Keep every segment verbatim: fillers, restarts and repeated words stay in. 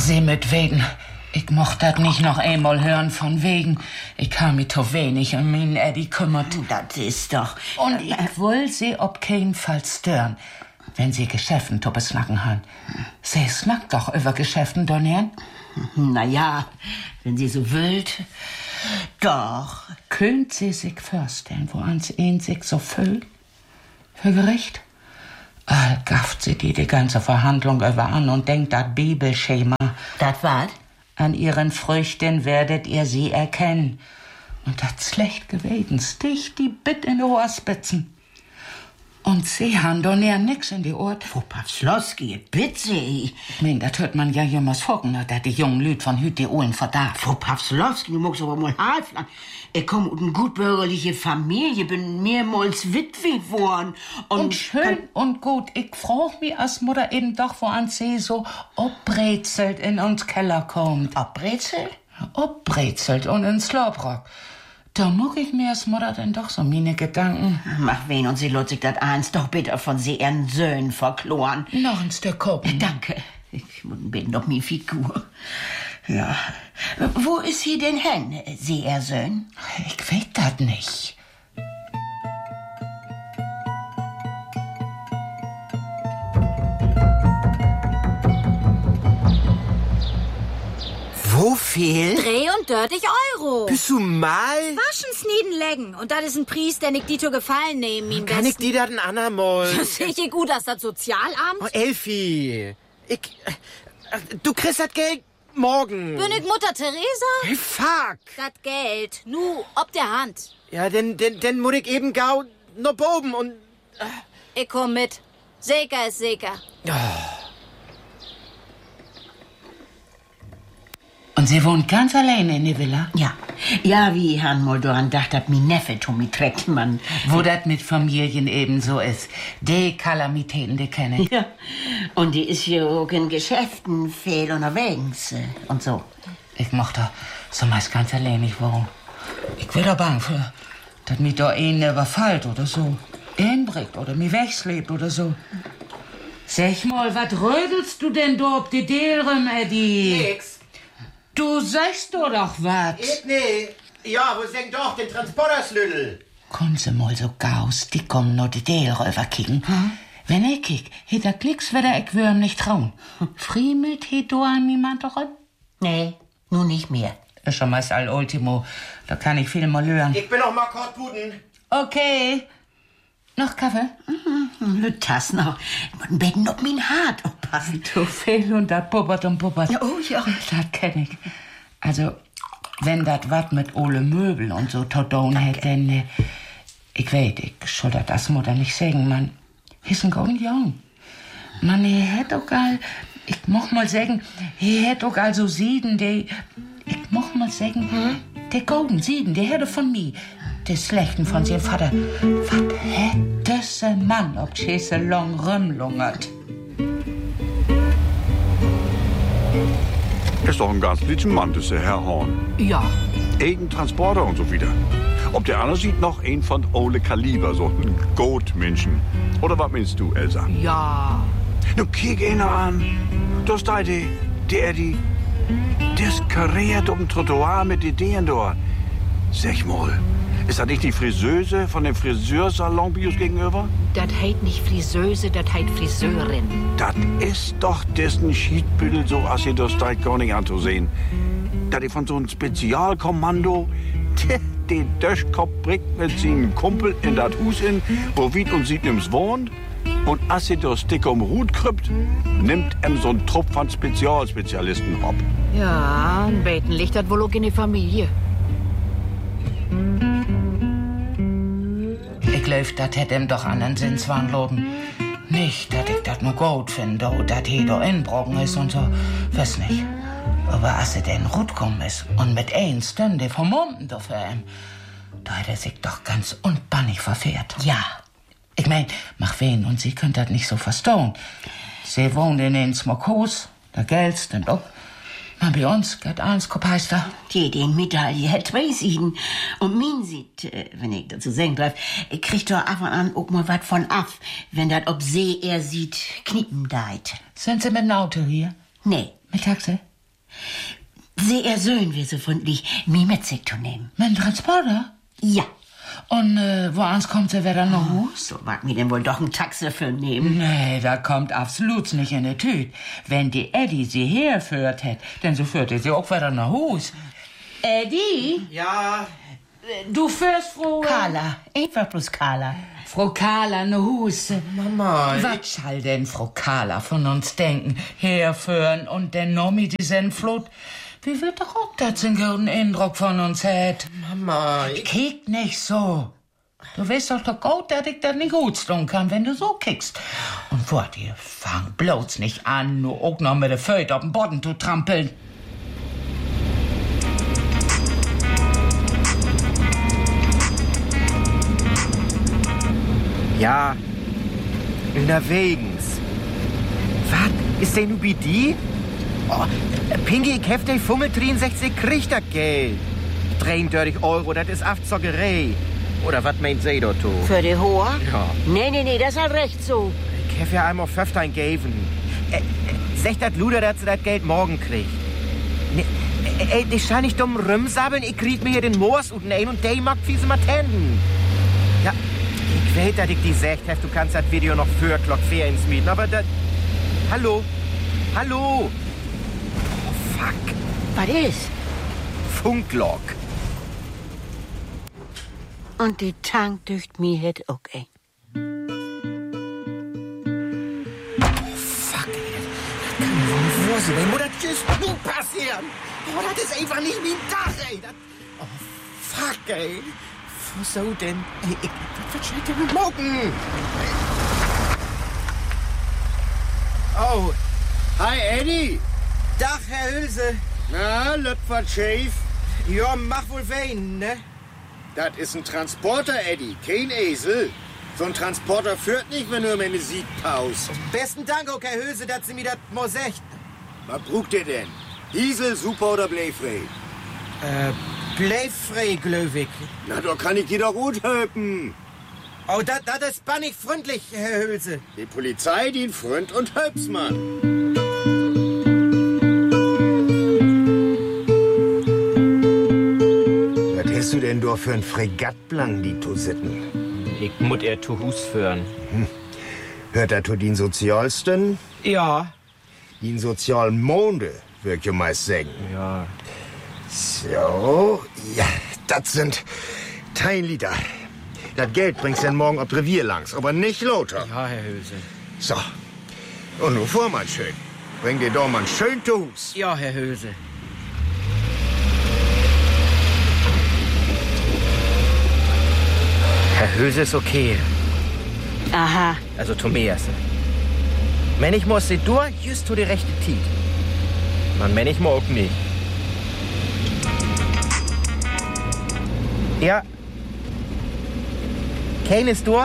Sie mit wegen. Ich mocht das nicht noch einmal hören von wegen. Ich kam mich zu wenig um meinen Eddie kümmert. Das ist doch... Und ich will sie auf keinen Fall stören, wenn sie Geschäften zu besnacken haben. Sie snackt doch über Geschäften, Donner'n. Na ja, wenn sie so wild. Doch. Könnt sie sich vorstellen, wo ans ihn sich so füllt? Für Gericht? All gafft sie die die ganze Verhandlung über an und denkt das Bibelschema. Das was? An ihren Früchten werdet ihr sie erkennen. Und das schlecht gewesen, stich die Bitt in die Ohrspitzen. Und sie haben doch näher nix in die Ohren. Wo Pawslowski, bitte. Ich mein, das hört man ja jemals vorgen, dass die jungen Lüd von Hüt die Ohren verdarf. Wo Pawslowski, du magst aber mal hart lang. Ich komme aus einer gutbürgerliche Familie, bin mehrmals Witwe geworden. Und, und schön und gut. Ich frag mich als Mutter eben doch, wo an sie so obbrezelt in uns Keller kommt. Obbrezelt? Obbrezelt und ins Slobrock. Da muck ich mir als Mutter denn doch so meine Gedanken. Mach wen und sie lässt sich das eins doch bitte von sie ihren Söhnen verkloren. Noch ein Stück gucken. Danke. Ich bin doch mi Figur. Ja. Wo ist sie denn hin, sie ihr Söhn? Ich weiß das nicht. Wo viel? Dreh und dörtig Euro. Bist du mal? Waschen, snieden, lecken. Und das ist ein Preis, den ich dir zu gefallen nehmen, ihm Kann ich dir das ein andermal? Das sehe ich gut, dass das Sozialamt. Oh, Elfi. Ich... äh, Du kriegst das Geld morgen. Bin ich Mutter Teresa? Hey, fuck. Das Geld. Nu, ob der Hand. Ja, denn, denn, denn muss ich eben gau noch oben und... Äh. Ich komm mit. Sicher ist sicher. Oh. Und sie wohnt ganz alleine in der Villa? Ja. Ja, wie Herrn Moldoran dachte, dass mein Neffe Tommy trägt, man. Wo das mit Familien eben so ist. Die Kalamitäten, die kenne ich. Ja. Und die ist ja auch in Geschäften viel unterwegs und so. Ich mochte so meist ganz alleine wohnen. Ich will da bang für, dass mich da einen überfällt oder so. Einbringt oder mich wegslebt oder so. Sag mal, was rödelst du denn da ob die Delrem, Eddie? Nix. Du sagst doch doch was. Ich, nee. Ja, wo senkt doch den Transporterslüdel? Kommen Sie mal so gaus, die kommen noch die Delröver kicken. Hm? Wenn ich kick, hätt der Klicks, wär ich würm nicht trauen. Friemelt hätt du an niemand doch? Nee, nun nicht mehr. Ist schon meist all Ultimo. Da kann ich viel mal hören. Ich bin noch mal kurz Puden. Okay. Noch Kaffee? Mhm, das noch. Man werden ob mein Hart aufpassen. Du fehl und dat puppert und puppert. Oh ja. Das kenn ich. Also, wenn dat wat mit Ole Möbel und so Todon hätt, denn äh, ich weet, ich schulter das Mutter nicht sagen, man. Ist ein golden Jung. Man, er hätt auch all, ich moch mal sagen, er hätt auch all so Sieden, die, ich moch mal sagen, hm? der golden Sieden, der hätte von mir. Der Schlechten von seinem Vater. Was hätte se Mann, ob Chese long rumlungert? Ist doch ein ganz liebster Mann, das ist der Herr Horn. Ja. Eigen Transporter und so wieder. Ob der andere sieht noch ein von Ole Kaliber, so ein Goatmenschen. Oder was meinst du, Elsa? Ja. Nun kick ihn an. Das ist da die, der Eddie. Der ist kariert um den Trottoir mit Ideen da. Sag mal, ist das nicht die Friseuse von dem Friseursalon Bios gegenüber? Das heit nicht Friseuse, das heit Friseurin. Das ist doch dessen Schiedbüttel, so als ihr das da gar nicht anzusehen. Da die von so einem Spezialkommando den Döschkopf bringt mit seinem Kumpel in das Hus in, wo Wied und Siednims wohnt. Und als sie das dick um Hut krüppt, nimmt em so ein Trupp von Spezialspezialisten ab. Ja, ein Beten liegt das wohl auch in die Familie. Ich glaub, dat hätt ihm doch anderen Sinnswahn loben. Nicht, dass ich dat nur gut finde, oder dat he da inbrochen ist und so. Weiß nicht. Aber als er denn gut kommen ist und mit ein Stunde vermummten doch für ihn, da hat er sich doch ganz unbannig verfehrt. Ja. Ich mein, mach wen und sie könnt das nicht so verstauen. Sie wohnt in den Smokos, da Geld denn doch. Na, bei uns geht eins Kopeister. Die den Medaille hat zwei Sieden. Und min sieht, äh, wenn ich dazu sagen darf, kriegt doch ab und an auch mal was von ab, wenn das ob See er sieht, kniepen deit. Sind Sie mit dem Auto hier? Nee. Mit Taxi? Sehr Söhn wir so freundlich, mich mit sich zu nehmen. Mit dem Transporter? Ja. Und äh, woans kommt sie wieder nach Hus? So mag mir denn wohl doch ein Taxi für nehmen. Nee, da kommt absolut nicht in die Tüte. Wenn die Eddie sie herführt hätt, denn so führte sie auch wieder nach Hus. Eddie? Ja. Du führst Frau... Carla, einfach bloß Carla. Frau Carla nach Hus. Mama. Was soll denn Frau Carla von uns denken? Herführen und den Nomi die Sennflut? Wie wird doch auch das einen guten Eindruck von uns hat? Mama. Ich... Kick nicht so. Du weißt doch doch gut, dass ich das nicht gut tun kann, wenn du so kickst. Und wart ihr, fang bloß nicht an, nur auch noch mit der Föte auf den Boden zu trampeln. Ja. Unterwegs. Was? Ist denn über die? Oh, Pinky, ich hef dich Fummel dreiundsechzig kriegt das Geld. dreiunddreißig Euro, das ist Aufzockerei. Oder was meint sie dort? Für die Hohe? Ja. Nee, nee, nee, das ist halt recht so. Ich hef ja einmal fünfzehn gegeben. Äh, äh, sag dat Luder, dass sie das Geld morgen kriegt. Nee, äh, ey, ich schall nicht dumm rumsabbeln. Ich krieg mir hier den Moors und ein und der mag fiese Matenden. Ja, ich weiß, dass ich die sagt hef, du kannst das Video noch für Glock vier ins Mieten, aber das... Hallo? Hallo? Fuck. Was ist? Funklog. Und die Tank durch mir het auch, ey. Fuck, ey. Das kann ja wohl nicht wahr sein, ey. Das ist nur passieren. Oh, das ist einfach nicht mein Tag, ey. Das... Oh, fuck, ey. Wieso denn? Ey, ich... Was steht denn mit Moken? Oh. Hi, Eddie. Dach, Herr Hülse. Na, Löpfert Schäf. Ja, mach wohl wen, ne? Das ist ein Transporter, Eddie, kein Esel. So ein Transporter führt nicht, wenn du meine Siegpaus. Besten Dank, auch Herr Hülse, dass Sie mir das mal sagt. Was brucht ihr denn? Diesel, super oder Bleifrei? Äh, bleifrei, Glöwig. Na, da kann ich dir doch gut helfen. Oh, das ist bannig freundlich, Herr Hülse. Die Polizei dient Freund und Helpsmann. Was hast du denn da für ein Fregattblang, die zu sitten? Ich muss er zu Hus führen. Hm. Hört er zu den Sozialsten? Ja. Den sozialen Monde, würd ich meist sagen. Ja. So, ja, das sind dein Lieder. Das Geld bringst du denn morgen ob Revier langs, aber nicht Lothar. Ja, Herr Hülse. So. Und nun vor mal schön. Bring dir doch mal schön zu Hus. Ja, Herr Hülse. Herr Hülse ist okay. Aha. Also Tobias. Wenn ich muss, du just zu die rechte Tiet. Man, wenn ich mal auch nicht. Ja. Kein ist du?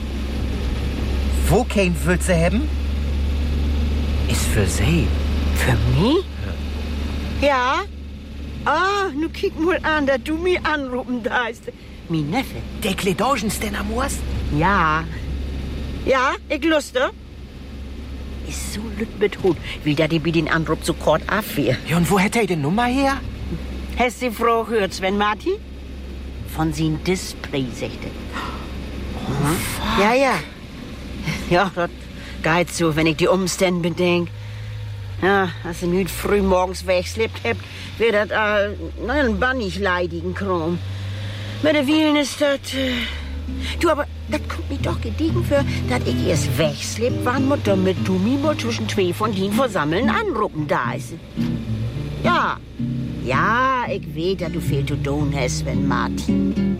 Wo kein willst du haben? Ist für sie. Für mich? Ja. Ah, nu kick mal an, dass du mich anrufen darfst. Mein Neffe. Der Kledogens denn am Wurst? Ja. Ja, ich luste. Ist so lüt mit Hut, will der die bei den Anruf sofort abwehr. Ja, und wo hätte er die Nummer her? Hast du Frau gehört, Sven Martin? Von sin Display, sagte. Oh, ja, ja. Ja, das geht so, wenn ich die Umstände bedenke. Ja, als ihr nicht früh morgens wegschleppt habt, wird das all ein bannig leidigen Kram. Mit der Wielen ist das... Äh, du, aber das kommt mir doch gediegen für, dass ich erst wegschleppt, wann Mutter mit du mir mal zwischen zwei von den versammeln anrufen da ist. Ja, ja, ich weiß, dass du viel zu tun hast, Sven Martin.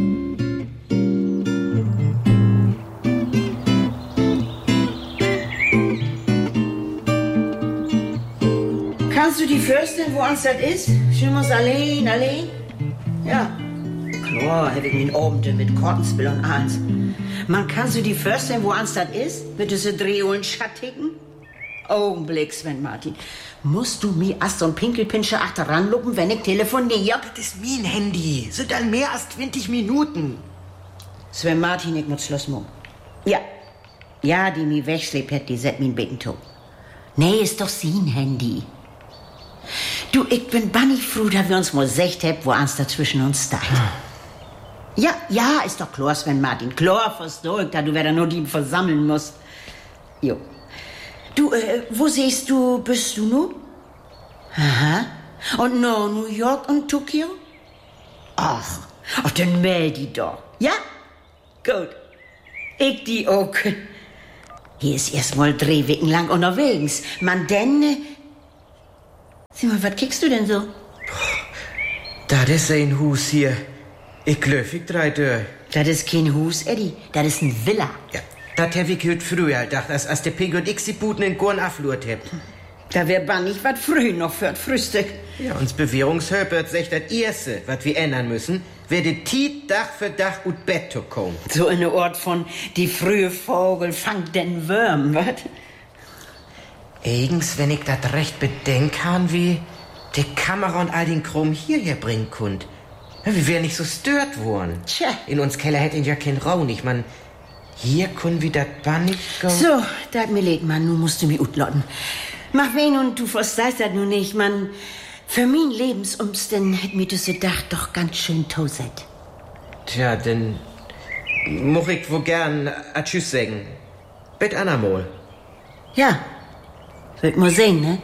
Kannst du die Fürstin, wo uns das ist? Schön was allein, allein? Ja. Klar, hab ich den Abend mit Kortenspiel und eins. Man kannst du die Fürstin, wo uns das ist? Bitte so Drehholen schattigen? Augenblick, Sven Martin. Musst du mir erst so ein Pinkelpinscher achteran lupen, wenn ich telefoniere? Das ist mein Handy. Sind dann mehr als zwanzig Minuten. Sven Martin, ich muss Schluss machen. Ja. Ja, die mich wegschleppt hat, die set min Becken tot. Nee, ist doch sein Handy. Du, ich bin bannig froh, dass wir uns mal gesagt haben, wo eins dazwischen uns steht. Ja, ja, ist doch klar, Sven Martin. Klar, versteh ich, da du wieder nur die versammeln musst. Jo. Du, äh, wo siehst du, bist du nun? Aha. Und no, New York und Tokio? Ach, ach, dann meld die doch. Ja? Gut. Ich die auch. Hier ist erst mal drei Wochen lang unterwegs. Man denn... Äh, sieh mal, was kriegst du denn so? Das ist ein Hus hier. Ich glaub, ich drei durch. Das ist kein Hus, Eddie. Das ist ein Villa. Ja, das hab ich heute früher gedacht, als, als der Pink und ich die Buten in Gorn aflurt habt. Da wär bannig was früh noch für das Frühstück. Ja, uns Bewährungshöpert sagt das Erste, was wir ändern müssen, werde Tiet Dach für Dach und Bett zu kommen. So in der Ort von die frühe Vogel fangt den Würm, wat? Eigens, wenn ich das recht bedenk kann, wie die Kamera und all den Krumm hierher bringen könnt. Ja, wir wären nicht so stört worden. Tja. In uns Keller hätte ihn ja kein Raun. Ich mein, hier können wir das bannig go. So, dat mir leid, Mann, nu musst du mich utlotten. Mach wen und du verstehst das nun nicht, Mann. Für mein Lebensumständen hätt mir das Dach doch ganz schön tauset. Tja, denn moch ich wohl gern a Tschüss sagen. Bet anamol. Ja, wird mal sehen, ne?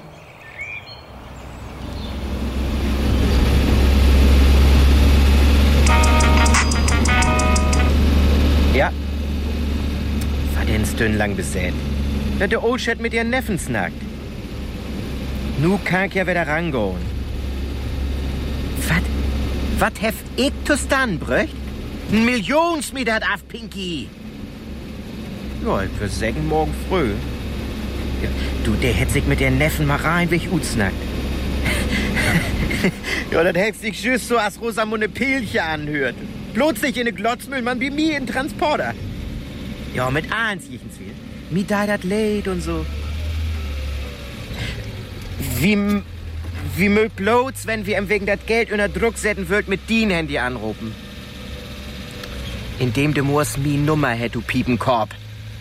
Ja. War denn stön lang besät? Da der Oldschat mit ihren Neffen snackt. Nu kann ich ja wieder rangehen. Was? Was hef ich tustan bröcht? Ein Millionsmeter af, Pinky. Ja, ich würde sagen, morgen früh. Ja, du, der hätt sich mit den Neffen mal rein, wie ich utsnackt. Ja, das hätt sich just so als Rosamunde Pilche anhört. Plötzlich in ne Glotzmüllmann wie mir in Transporter. Ja, mit eins jichens will. Mi da dat leid und so. Wie, wie mögt bloß, wenn wir ihm wegen dat Geld unter Druck setzen würd, mit din Handy anrufen. Indem du musst mi Nummer hätt, du Piepenkorb.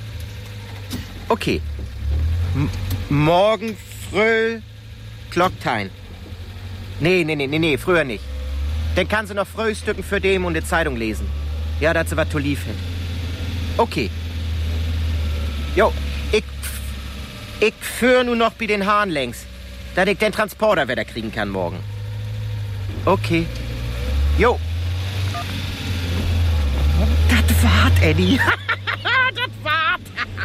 Okay. M morgen früh Glocktein. Nee, nee, nee, nee, nee, früher nicht. Dann kannst du noch Frühstücken für dem und die Zeitung lesen. Ja, dazu was du lief hätt. Okay. Jo, ich, ich führ nur noch bei den Haaren längs, dass ich den Transporter wieder kriegen kann morgen. Okay. Jo. Das wart, Eddie. Das wart.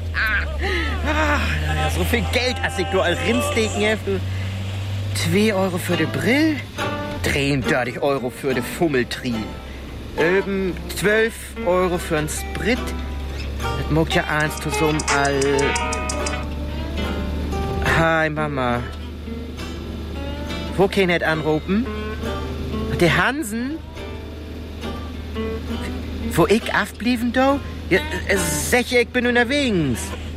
Ah, so viel Geld, als ich nur als Rindstecken hef. Zwei Euro für die Brill, dreiunddreißig Euro für die Fummeltrie. Ähm, zwölf Euro für den Sprit. Das mogt ja eins zusammen all... Hi, Mama. Wo kann ich anrufen? Der Hansen? Wo ich aufblieben, do? Ja, sicher, ich bin unterwegs.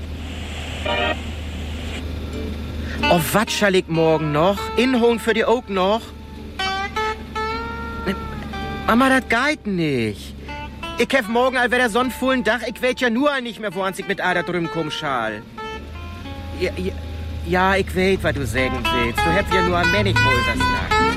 Oh, was schall ich morgen noch? Inholen für die Oak noch? Mama, das geht nicht. Ich hef morgen all wieder sonnvollen Dach. Ich weet ja nur nicht mehr, wo ich mit Ada drüben komm schal. Ja, ja, ja, ich weet, was du sagen willst. Du hättest ja nur ein Männig wohl das nach.